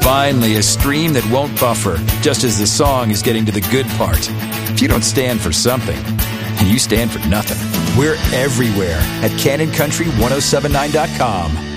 Finally, a stream that won't buffer, just as the song is getting to the good part. If you don't stand for something, you stand for nothing. We're everywhere at CanonCountry1079.com.